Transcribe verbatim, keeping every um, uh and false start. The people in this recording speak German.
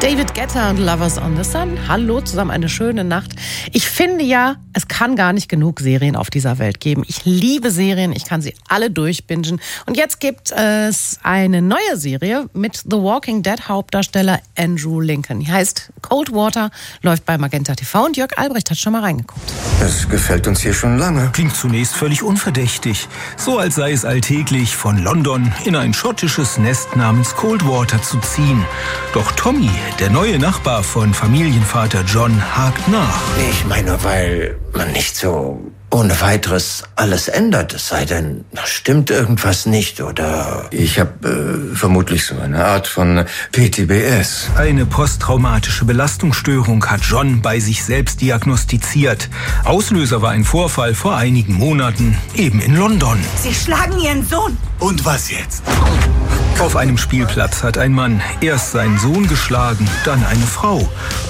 David Guetta und Lovers on the Sun. Hallo zusammen, eine schöne Nacht. Ich finde ja, es kann gar nicht genug Serien auf dieser Welt geben. Ich liebe Serien, ich kann sie alle durchbingen. Und jetzt gibt es eine neue Serie mit The Walking Dead Hauptdarsteller Andrew Lincoln. Die heißt Cold Water, läuft bei Magenta T V und Jörg Albrecht hat schon mal reingeguckt. Es gefällt uns hier schon lange. Klingt zunächst völlig unverdächtig. So als sei es alltäglich, von London in ein schottisches Nest namens Coldwater zu ziehen. Doch Tommy, der neue Nachbar von Familienvater John, hakt nach. Ich meine, weil man nicht so ohne weiteres alles ändert, es sei denn, da stimmt irgendwas nicht, oder ich habe äh, vermutlich so eine Art von P T B S. Eine posttraumatische Belastungsstörung hat John bei sich selbst diagnostiziert. Auslöser war ein Vorfall vor einigen Monaten, eben in London. Sie schlagen Ihren Sohn. Und was jetzt? Auf einem Spielplatz hat ein Mann erst seinen Sohn geschlagen, dann eine Frau.